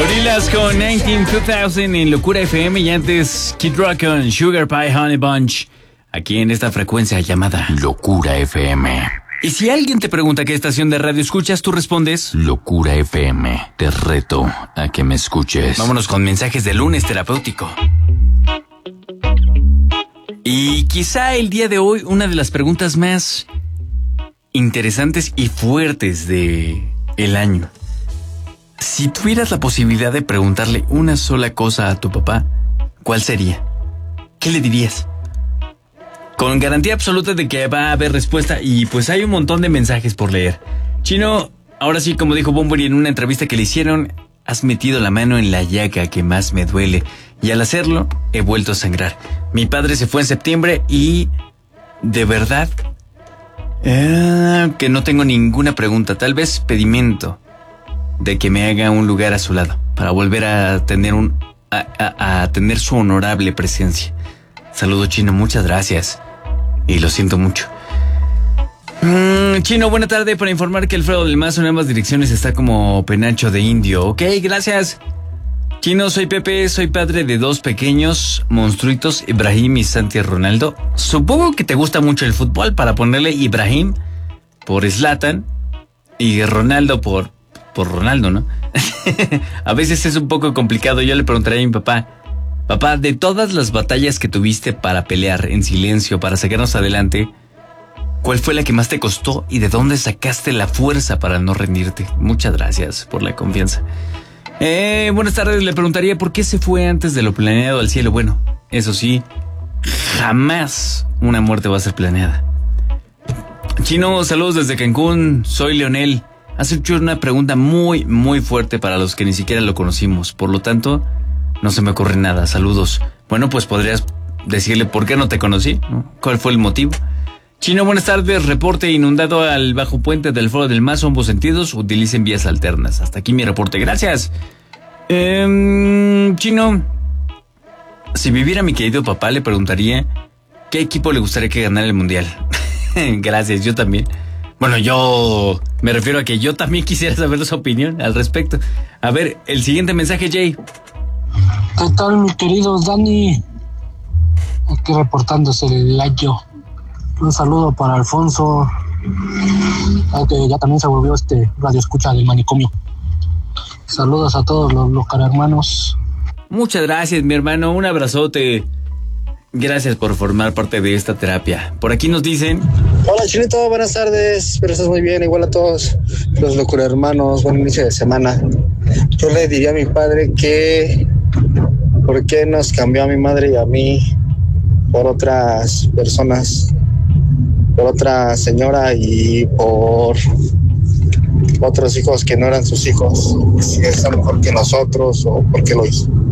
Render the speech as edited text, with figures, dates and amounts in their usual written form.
Gorillaz con 19-2000 en Locura FM y antes Kid Rock con Sugar Pie Honey Bunch, aquí en esta frecuencia llamada Locura FM. Y si alguien te pregunta qué estación de radio escuchas, tú respondes Locura FM. Te reto a que me escuches. Vámonos con mensajes de lunes terapéutico. Y quizá el día de hoy una de las preguntas más interesantes y fuertes de el año. Si tuvieras la posibilidad de preguntarle una sola cosa a tu papá, ¿cuál sería? ¿Qué le dirías? Con garantía absoluta de que va a haber respuesta y pues hay un montón de mensajes por leer. Chino, ahora sí, como dijo Bunbury en una entrevista que le hicieron, has metido la mano en la llaga que más me duele y al hacerlo he vuelto a sangrar. Mi padre se fue en septiembre y de verdad que no tengo ninguna pregunta, tal vez pedimento de que me haga un lugar a su lado para volver a tener a tener su honorable presencia. Saludo, Chino, muchas gracias y lo siento mucho. Chino, buena tarde. Para informar que Alfredo del Mazo en ambas direcciones está como penacho de indio. Ok, gracias. Chino, soy Pepe, soy padre de 2 pequeños monstruitos, Ibrahim y Santi Ronaldo. Supongo que te gusta mucho el fútbol para ponerle Ibrahim por Zlatan y Ronaldo por Ronaldo, ¿no? A veces es un poco complicado. Yo le preguntaría a mi papá, de todas las batallas que tuviste para pelear en silencio, para sacarnos adelante, ¿cuál fue la que más te costó y de dónde sacaste la fuerza para no rendirte? Muchas gracias por la confianza. Buenas tardes, le preguntaría por qué se fue antes de lo planeado al cielo. Bueno, eso sí, jamás una muerte va a ser planeada. Chino, saludos desde Cancún, soy Leonel. Has hecho una pregunta muy, muy fuerte para los que ni siquiera lo conocimos. Por lo tanto, no se me ocurre nada. Saludos. Bueno, pues podrías decirle por qué no te conocí, ¿no? ¿Cuál fue el motivo? Chino, buenas tardes. Reporte inundado al bajo puente del Foro del Mazo, ambos sentidos. Utilicen vías alternas. Hasta aquí mi reporte. Gracias. Chino, si viviera mi querido papá, le preguntaría ¿qué equipo le gustaría que ganara el mundial? Gracias, yo también. Bueno, yo me refiero a que yo también quisiera saber su opinión al respecto. A ver, el siguiente mensaje, Jay. ¿Qué tal, mi querido Dani? Aquí reportándose el Layo. Un saludo para Alfonso, que ya también se volvió radio escucha del manicomio. Saludos a todos los hermanos. Muchas gracias, mi hermano. Un abrazote. Gracias por formar parte de esta terapia. Por aquí nos dicen... Hola, Chinito, buenas tardes. Espero estés muy bien, igual a todos los locura hermanos. Buen inicio de semana. Yo le diría a mi padre que... ¿por qué nos cambió a mi madre y a mí por otras personas? Por otra señora y por otros hijos que no eran sus hijos. Si es a lo mejor que nosotros o por qué lo hizo.